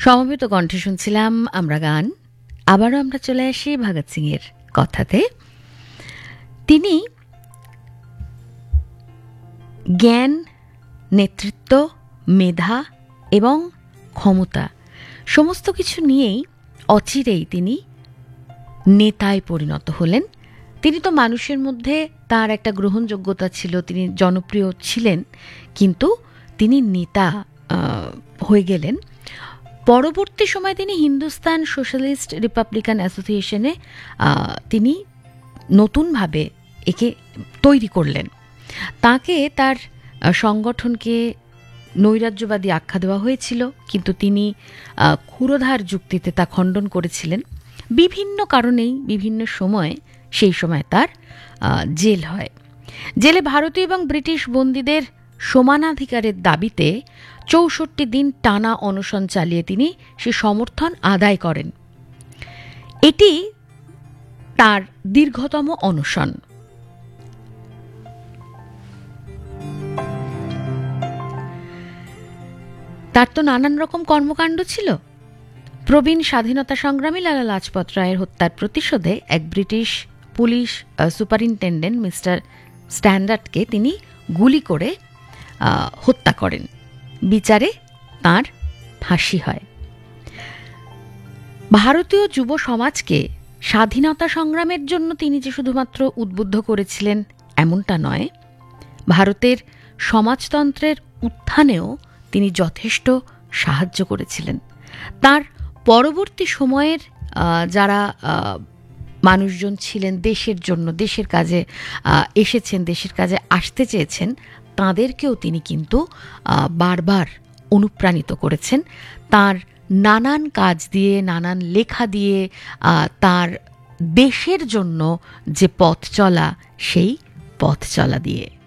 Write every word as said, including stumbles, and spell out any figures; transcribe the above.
সমবেত কণ্ঠে শুনছিলাম আমরা গান। আবারও আমরা চলে আসি ভগৎ সিং এর কথাতে। তিনি জ্ঞান, নেতৃত্ব, মেধা এবং ক্ষমতা সমস্ত কিছু নিয়েই অচিরেই তিনি নেতায় পরিণত হলেন। তিনি তো মানুষের মধ্যে তার একটা গ্রহণযোগ্যতা ছিল, তিনি জনপ্রিয় ছিলেন, কিন্তু তিনি নেতা হয়ে গেলেন। পরবর্তী সময় তিনি হিন্দুস্তান সোশ্যালিস্ট রিপাবলিকান অ্যাসোসিয়েশনে তিনি নতুনভাবে একে তৈরি করলেন। তাকে তার সংগঠনকে নৈরাজ্যবাদী আখ্যা দেওয়া হয়েছিল, কিন্তু তিনি ক্ষুরধার যুক্তিতে তা খণ্ডন করেছিলেন। বিভিন্ন কারণেই বিভিন্ন সময়ে সেই সময় তার জেল হয়। জেলে ভারতীয় এবং ব্রিটিশ বন্দীদের সমানাধিকারের দাবিতে চৌষট্টি দিন টানা অনশন চালিয়ে তিনি সে সমর্থন আদায় করেন। এটি তার দীর্ঘতম অনশন। তার তো নানান রকম কর্মকাণ্ড ছিল। প্রবীণ স্বাধীনতা সংগ্রামী লালা লাজপত রায়ের হত্যার প্রতিশোধে এক ব্রিটিশ পুলিশ সুপারিনটেন্ডেন্ট মিস্টার স্ট্যান্ডার্ডকে তিনি গুলি করে হত্যা করেন। বিচারে তাঁর ফাঁসি হয়। ভারতীয় যুব সমাজকে স্বাধীনতা সংগ্রামের জন্য তিনি যে শুধুমাত্র উদ্বুদ্ধ করেছিলেন এমনটা নয়, ভারতের সমাজতন্ত্রের উত্থানেও তিনি যথেষ্ট সাহায্য করেছিলেন। তার পরবর্তী সময়ের যারা মানুষজন ছিলেন দেশের জন্য, দেশের কাজে এসেছেন, দেশের কাজে আসতে চেয়েছেন, তাঁদেরকেও তিনি কিন্তু বারবার অনুপ্রাণিত করেছেন। তার নানান কাজ দিয়ে, নানান লেখা দিয়ে, তার দেশের জন্য যে পথ চলা, সেই পথ চলা দিয়ে।